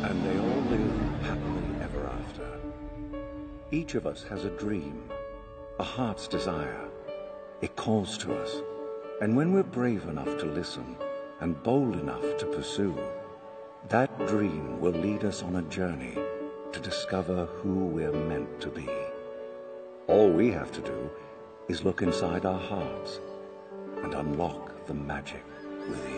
and they all live happily ever after. Each of us has a dream, a heart's desire. It calls to us, and when we're brave enough to listen and bold enough to pursue, that dream will lead us on a journey to discover who we're meant to be. All we have to do is look inside our hearts and unlock the magic within.